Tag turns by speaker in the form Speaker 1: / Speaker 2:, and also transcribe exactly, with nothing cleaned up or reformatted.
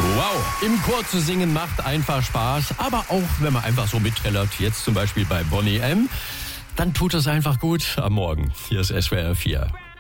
Speaker 1: Wow, im Chor zu singen macht einfach Spaß, aber auch wenn man einfach so mitträllert, jetzt zum Beispiel bei Boney M., dann tut es einfach gut am Morgen. Hier ist S W R vier.